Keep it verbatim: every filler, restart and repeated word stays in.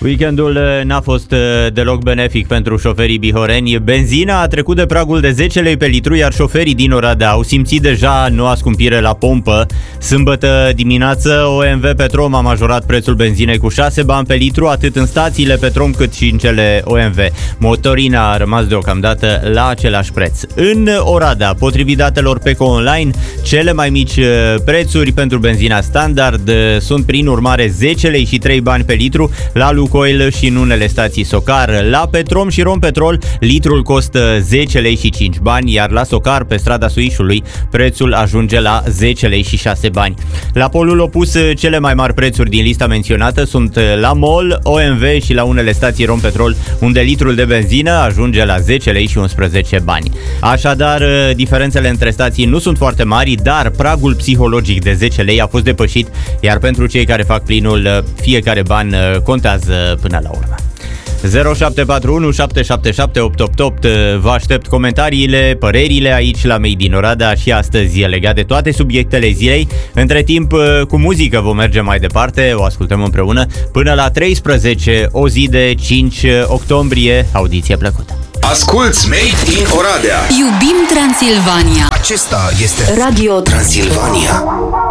Weekendul n-a fost deloc benefic pentru șoferii bihoreni. Benzina a trecut de pragul de zece lei pe litru, iar șoferii din Oradea au simțit deja noua scumpire la pompă. Sâmbătă dimineață, O M V Petrom a majorat prețul benzinei cu șase bani pe litru, atât în stațiile Petrom cât și în cele O M V. Motorina a rămas deocamdată la același preț. În Oradea, potrivit datelor P E C O Online, cele mai mici prețuri pentru benzina standard sunt prin urmare zece lei și trei bani pe litru la Lukoil și în unele stații Socar. La Petrom și Rompetrol, litrul costă zece lei și cinci bani, iar la Socar, pe strada Suișului, prețul ajunge la zece lei și șase bani. La polul opus, cele mai mari prețuri din lista menționată sunt la MOL, O M V și la unele stații Rompetrol, unde litrul de benzină ajunge la zece lei și unsprezece bani. Așadar, diferențele între stații nu sunt foarte mari, dar pragul psihologic de zece lei a fost depășit, iar pentru cei care fac plinul, fiecare ban contează până la urmă. zero șapte patru unu șapte șapte șapte opt opt opt. Vă aștept comentariile, părerile aici la Made in Oradea și astăzi legat de toate subiectele zilei. Între timp, cu muzică vom merge mai departe, o ascultăm împreună până la treisprezece, o zi de cinci octombrie. Audiție plăcută! Asculți Made in Oradea. Iubim Transilvania. Acesta este Radio Transilvania.